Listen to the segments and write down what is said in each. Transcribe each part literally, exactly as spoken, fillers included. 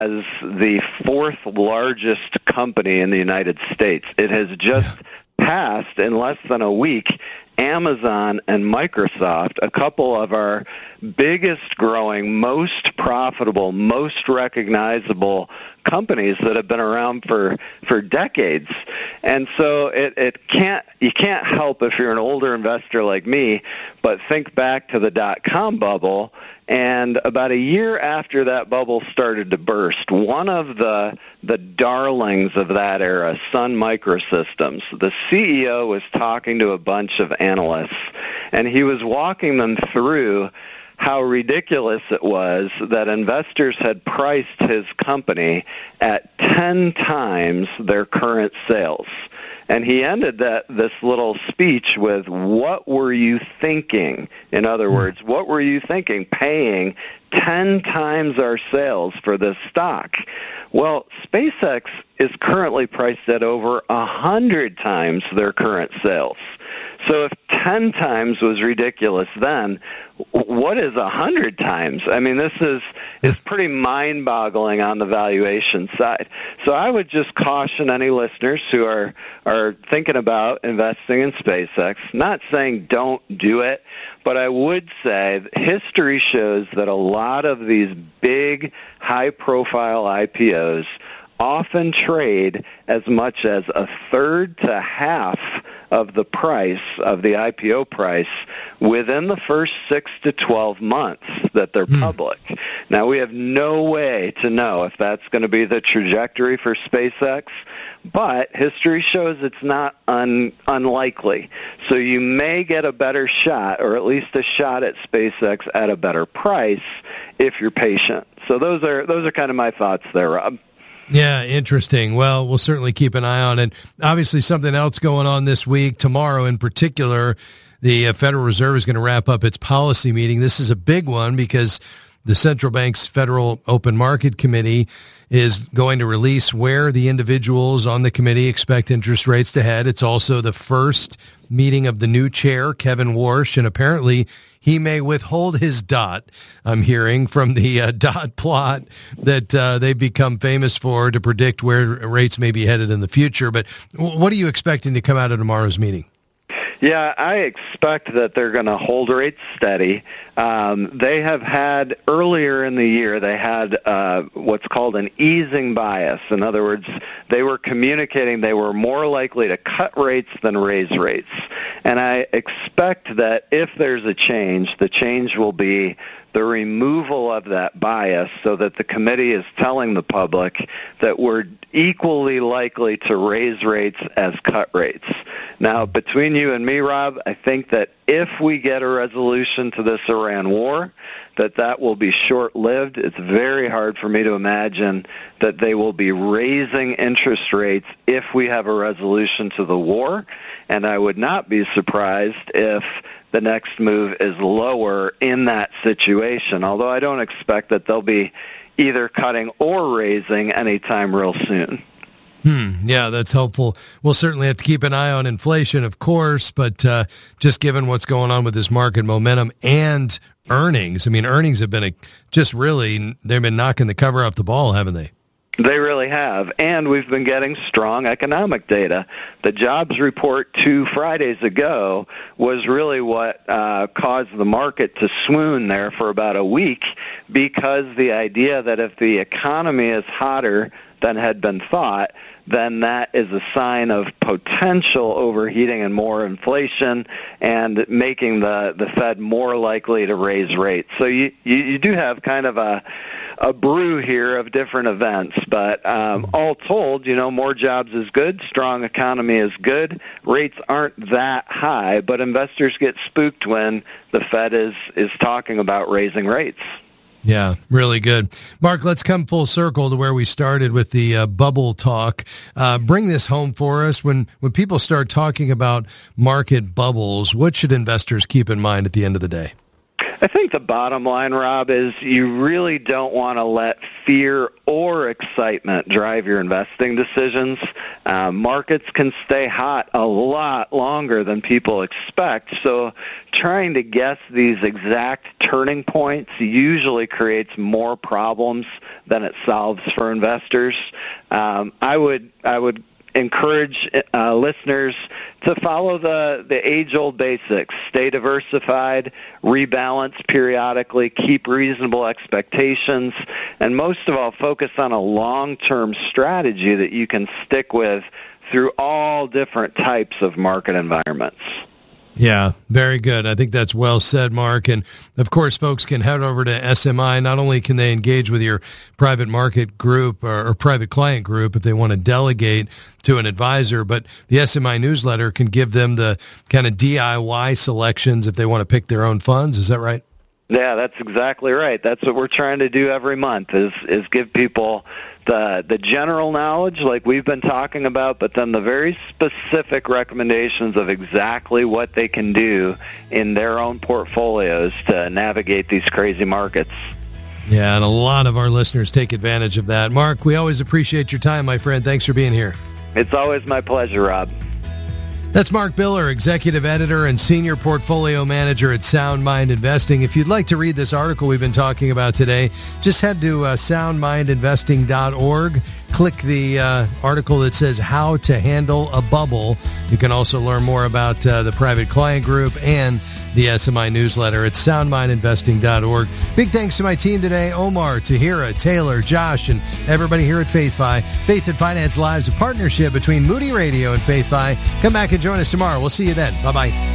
as the fourth largest company in the United States. It has just passed in less than a week Amazon and Microsoft, a couple of our biggest growing, most profitable, most recognizable companies that have been around for, for decades. And so it, it can't you can't help, if you're an older investor like me, but think back to the dot-com bubble. And about a year after that bubble started to burst, one of the the darlings of that era, Sun Microsystems, the C E O was talking to a bunch of analysts, and he was walking them through how ridiculous it was that investors had priced his company at ten times their current sales. And he ended that this little speech with, "What were you thinking?" In other words, what were you thinking paying ten times our sales for this stock? Well, SpaceX is currently priced at over one hundred times their current sales. So if ten times was ridiculous then, what is one hundred times? I mean, this is, is pretty mind-boggling on the valuation side. So I would just caution any listeners who are, are thinking about investing in SpaceX, not saying don't do it, but I would say that history shows that a lot of these big, high-profile I P Os often trade as much as a third to half of the price of the I P O price within the first six to twelve months that they're public. Now, we have no way to know if that's going to be the trajectory for SpaceX, but history shows it's not un- unlikely. So you may get a better shot, or at least a shot at SpaceX at a better price if you're patient. So those are those are kind of my thoughts there, Rob. Yeah, interesting. Well, we'll certainly keep an eye on it. Obviously, something else going on this week, tomorrow in particular, the uh, Federal Reserve is going to wrap up its policy meeting. This is a big one because the central bank's Federal Open Market Committee is going to release where the individuals on the committee expect interest rates to head. It's also the first meeting of the new chair, Kevin Warsh, and apparently he may withhold his dot, I'm hearing, from the uh, dot plot that uh, they've become famous for to predict where rates may be headed in the future. But what are you expecting to come out of tomorrow's meeting? Yeah, I expect that they're going to hold rates steady. Um, they have had, earlier in the year, they had uh, what's called an easing bias. In other words, they were communicating they were more likely to cut rates than raise rates. And I expect that if there's a change, the change will be the removal of that bias so that the committee is telling the public that we're equally likely to raise rates as cut rates. Now, between you and me, Rob, I think that if we get a resolution to this Iran war, that that will be short-lived. It's very hard for me to imagine that they will be raising interest rates if we have a resolution to the war, and I would not be surprised if the next move is lower in that situation, although I don't expect that they'll be either cutting or raising anytime real soon. Hmm. Yeah, that's helpful. We'll certainly have to keep an eye on inflation, of course, but uh, just given what's going on with this market momentum and earnings, I mean, earnings have been a, just really, they've been knocking the cover off the ball, haven't they? They really have, and we've been getting strong economic data. The jobs report two Fridays ago was really what uh, caused the market to swoon there for about a week, because the idea that if the economy is hotter than had been thought, then that is a sign of potential overheating and more inflation and making the, the Fed more likely to raise rates. So you, you, you do have kind of a, a brew here of different events, but um, all told, you know, more jobs is good, strong economy is good, rates aren't that high, but investors get spooked when the Fed is, is talking about raising rates. Yeah, really good. Mark, let's come full circle to where we started with the uh, bubble talk. Uh, bring this home for us. When when people start talking about market bubbles, what should investors keep in mind at the end of the day? I think the bottom line, Rob, is you really don't want to let fear or excitement drive your investing decisions. Uh, markets can stay hot a lot longer than people expect, so trying to guess these exact turning points usually creates more problems than it solves for investors. Um, I would I would encourage uh, listeners to follow the, the age-old basics. Stay diversified, rebalance periodically, keep reasonable expectations, and most of all, focus on a long-term strategy that you can stick with through all different types of market environments. Yeah, very good. I think that's well said, Mark. And, of course, folks can head over to S M I. Not only can they engage with your private market group or, or private client group if they want to delegate to an advisor, but the S M I newsletter can give them the kind of D I Y selections if they want to pick their own funds. Is that right? Yeah, that's exactly right. That's what we're trying to do every month is is give people the the general knowledge like we've been talking about, but then the very specific recommendations of exactly what they can do in their own portfolios to navigate these crazy markets. Yeah, and a lot of our listeners take advantage of that. Mark, we always appreciate your time, my friend. Thanks for being here. It's always my pleasure, Rob. That's Mark Biller, Executive Editor and Senior Portfolio Manager at Sound Mind Investing. If you'd like to read this article we've been talking about today, just head to uh, sound mind investing dot org. Click the uh, article that says How to Handle a Bubble. You can also learn more about uh, the Private Client Group and the S M I newsletter at sound mind investing dot org. Big thanks to my team today, Omar, Tahira, Taylor, Josh, and everybody here at FaithFi. Faith and Finance Live is a partnership between Moody Radio and FaithFi. Come back and join us tomorrow. We'll see you then. Bye-bye.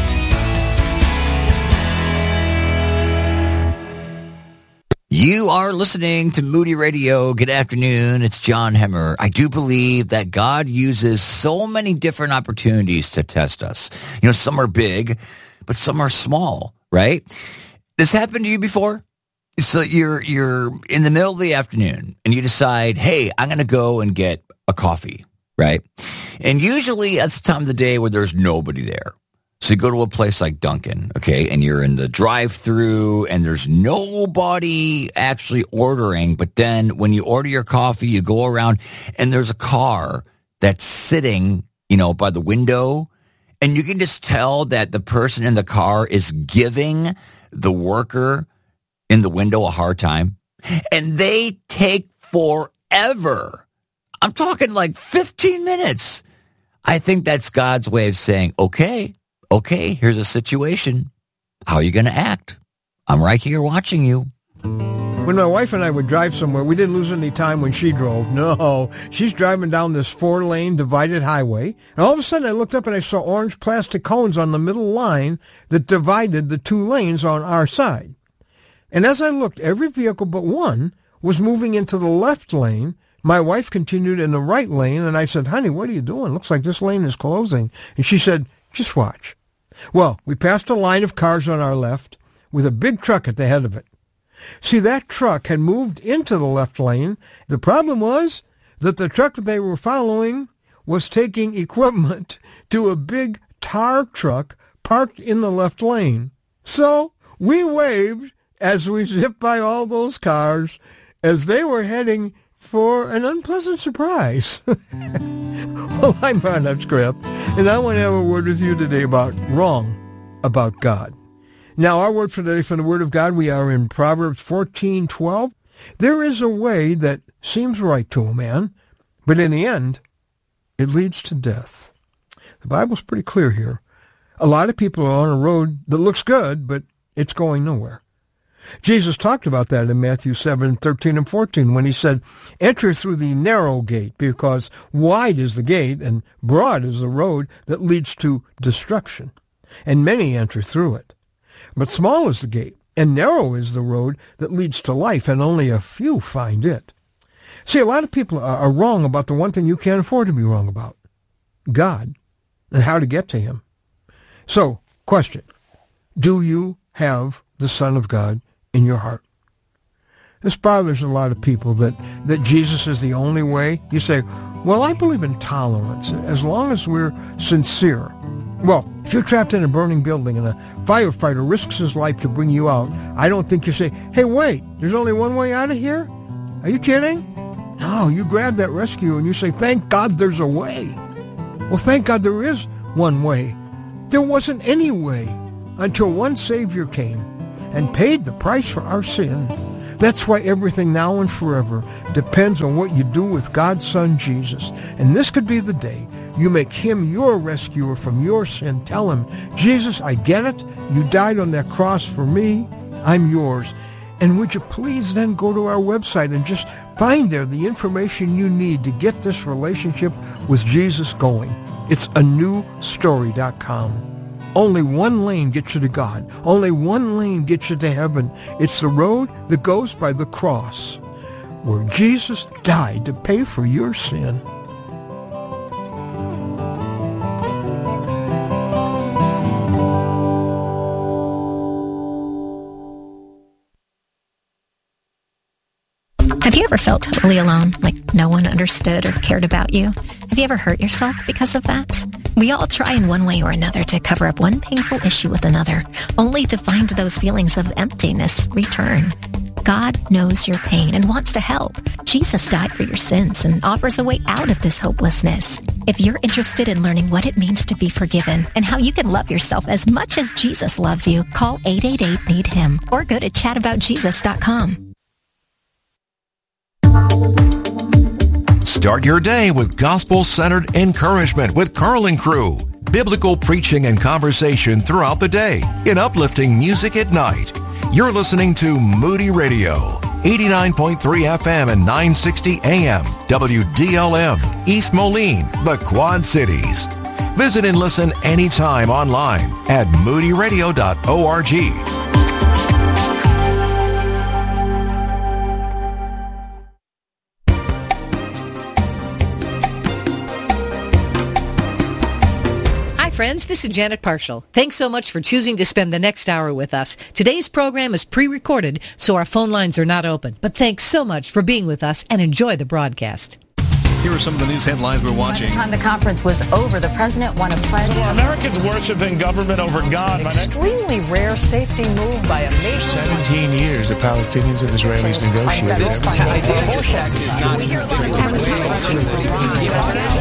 You are listening to Moody Radio. Good afternoon. It's John Hemmer. I do believe that God uses so many different opportunities to test us. You know, some are big, but some are small, right? This happened to you before? So you're you're in the middle of the afternoon and you decide, hey, I'm going to go and get a coffee, right? And usually that's the time of the day where there's nobody there. So you go to a place like Dunkin', okay, and you're in the drive-thru and there's nobody actually ordering. But then when you order your coffee, you go around and there's a car that's sitting, you know, by the window. And you can just tell that the person in the car is giving the worker in the window a hard time. And they take forever. I'm talking like fifteen minutes. I think that's God's way of saying, okay, okay, here's a situation. How are you going to act? I'm right here watching you. When my wife and I would drive somewhere, we didn't lose any time when she drove. No, she's driving down this four-lane divided highway, and all of a sudden I looked up and I saw orange plastic cones on the middle line that divided the two lanes on our side. And as I looked, every vehicle but one was moving into the left lane. My wife continued in the right lane, and I said, honey, what are you doing? Looks like this lane is closing. And she said, just watch. Well, we passed a line of cars on our left with a big truck at the head of it. See, that truck had moved into the left lane. The problem was that the truck that they were following was taking equipment to a big tar truck parked in the left lane. So we waved as we zipped by all those cars as they were heading for an unpleasant surprise. Well, I'm Ron Upscript, and I want to have a word with you today about wrong about God. Now, our word for today from the Word of God, we are in Proverbs fourteen twelve. There is a way that seems right to a man, but in the end, it leads to death. The Bible's pretty clear here. A lot of people are on a road that looks good, but it's going nowhere. Jesus talked about that in Matthew seven thirteen and fourteen when he said, enter through the narrow gate, because wide is the gate and broad is the road that leads to destruction, and many enter through it. But small is the gate, and narrow is the road that leads to life, and only a few find it. See, a lot of people are wrong about the one thing you can't afford to be wrong about, God, and how to get to him. So, question, do you have the Son of God in your heart? This bothers a lot of people, that, that Jesus is the only way. You say, well, I believe in tolerance, as long as we're sincere. Well, if you're trapped in a burning building and a firefighter risks his life to bring you out, I don't think you say, hey, wait, there's only one way out of here? Are you kidding? No, you grab that rescue and you say, thank God there's a way. Well, thank God there is one way. There wasn't any way until one Savior came and paid the price for our sin. That's why everything now and forever depends on what you do with God's Son, Jesus. And this could be the day you make him your rescuer from your sin. Tell him, Jesus, I get it. You died on that cross for me. I'm yours. And would you please then go to our website and just find there the information you need to get this relationship with Jesus going. It's a new story dot com. Only one lane gets you to God. Only one lane gets you to heaven. It's the road that goes by the cross, where Jesus died to pay for your sin. Have you ever felt totally alone, like no one understood or cared about you? Have you ever hurt yourself because of that? We all try in one way or another to cover up one painful issue with another, only to find those feelings of emptiness return. God knows your pain and wants to help. Jesus died for your sins and offers a way out of this hopelessness. If you're interested in learning what it means to be forgiven and how you can love yourself as much as Jesus loves you, call eight eight eight, need him or go to chat about jesus dot com. Start your day with gospel-centered encouragement with Carl and Crew. Biblical preaching and conversation throughout the day in uplifting music at night. You're listening to Moody Radio, eighty-nine point three F M and nine sixty A M, W D L M, East Moline, the Quad Cities. Visit and listen anytime online at moody radio dot org. Friends, this is Janet Parshall. Thanks so much for choosing to spend the next hour with us. Today's program is pre-recorded, so our phone lines are not open. But thanks so much for being with us and enjoy the broadcast. Here are some of the news headlines we're watching. By the time the conference was over, the president won a pledge. So are Americans worshiping government over God? Extremely rare safety move by a nation. Seventeen years the Palestinians and Israelis negotiated. This idea of taxes is not.